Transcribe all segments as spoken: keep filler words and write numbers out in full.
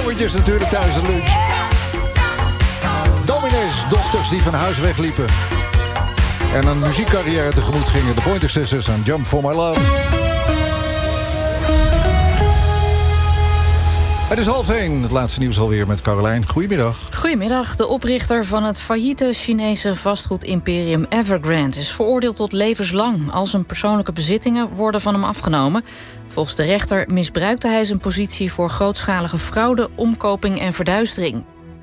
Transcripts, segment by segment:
jongetjes natuurlijk thuis de lunch. Dominees, dochters die van huis wegliepen. En een muziekcarrière tegemoet gingen. De Pointer Sisters en Jump For My Love. Het is half één. Het laatste nieuws alweer met Caroline. Goedemiddag. Goedemiddag. De oprichter van het failliete Chinese vastgoedimperium Evergrande is veroordeeld tot levenslang. Al zijn persoonlijke bezittingen worden van hem afgenomen. Volgens de rechter misbruikte hij zijn positie voor grootschalige fraude, omkoping en verduistering.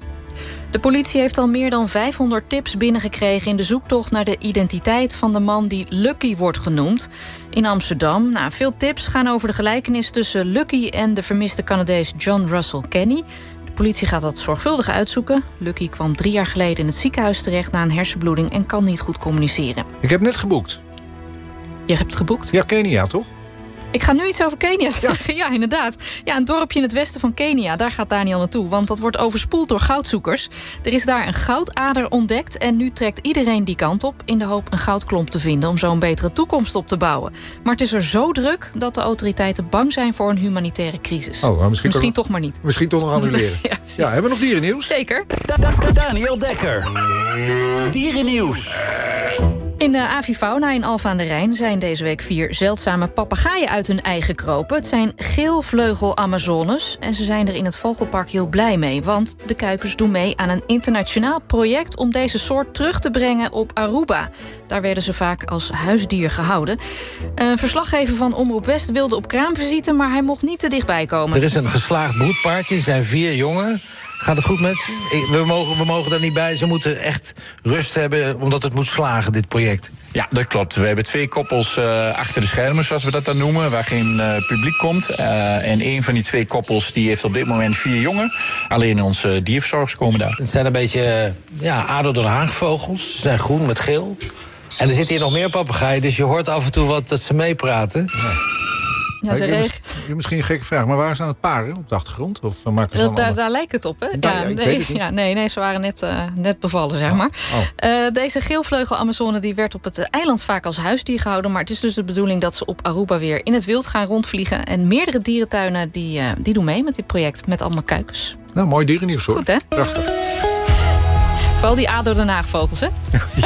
De politie heeft al meer dan vijfhonderd tips binnengekregen in de zoektocht naar de identiteit van de man die Lucky wordt genoemd in Amsterdam. Nou, veel tips gaan over de gelijkenis tussen Lucky en de vermiste Canadees John Russell Kenny. De politie gaat dat zorgvuldig uitzoeken. Lucky kwam drie jaar geleden in het ziekenhuis terecht na een hersenbloeding en kan niet goed communiceren. Ik heb net geboekt. Je hebt geboekt? Ja, Kenia, toch? Ik ga nu iets over Kenia zeggen. Ja. ja, inderdaad. Ja, een dorpje in het westen van Kenia. Daar gaat Daniel naartoe, want dat wordt overspoeld door goudzoekers. Er is daar een goudader ontdekt en nu trekt iedereen die kant op in de hoop een goudklomp te vinden om zo een betere toekomst op te bouwen. Maar het is er zo druk dat de autoriteiten bang zijn voor een humanitaire crisis. Oh, maar misschien misschien toch, toch maar niet. Misschien toch nog annuleren. ja, ja, hebben we nog dierennieuws? Zeker. Daniel Dekker. Dierennieuws. In de avifauna in Alphen aan de Rijn zijn deze week vier zeldzame papegaaien uit hun ei gekropen. Het zijn geelvleugel-amazones en ze zijn er in het vogelpark heel blij mee. Want de kuikens doen mee aan een internationaal project om deze soort terug te brengen op Aruba. Daar werden ze vaak als huisdier gehouden. Een verslaggever van Omroep West wilde op kraamvisite, maar hij mocht niet te dichtbij komen. Er is een geslaagd broedpaardje, er zijn vier jongen. Gaat het goed met ze? Ik- We mogen, we mogen daar niet bij. Ze moeten echt rust hebben, omdat het moet slagen, dit project. Ja, dat klopt. We hebben twee koppels uh, achter de schermen, zoals we dat dan noemen, waar geen uh, publiek komt. Uh, en een van die twee koppels die heeft op dit moment vier jongen. Alleen onze dierverzorgers komen daar. Het zijn een beetje ja, A D O Den Haag-vogels. Ze zijn groen met geel. En er zitten hier nog meer papegaaien, dus je hoort af en toe wat dat ze meepraten. Ja, Ja, ze ik heb reg- mis- ik heb misschien een gekke vraag, maar waar zijn het paren op de achtergrond? Of uh, maken ze Dat, dan daar, allemaal- daar lijkt het op, hè? Nou ja, ik weet nee, het niet. ja, nee, nee, ze waren net, uh, net bevallen, zeg maar. Oh. Uh, deze geelvleugel-amazone die werd op het uh, eiland vaak als huisdier gehouden. Maar het is dus de bedoeling dat ze op Aruba weer in het wild gaan rondvliegen. En meerdere dierentuinen die, uh, die doen mee met dit project. Met allemaal kuikens. Nou, mooi dierennieuws hoor. Goed, hè? Prachtig. Vooral die A D O Den Haag-vogels, hè?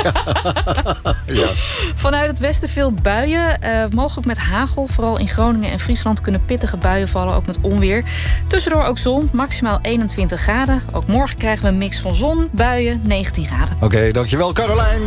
Ja. Vanuit het westen veel buien. Uh, mogelijk met hagel. Vooral in Groningen en Friesland kunnen pittige buien vallen. Ook met onweer. Tussendoor ook zon. Maximaal eenentwintig graden. Ook morgen krijgen we een mix van zon, buien, negentien graden. Oké, dankjewel Caroline.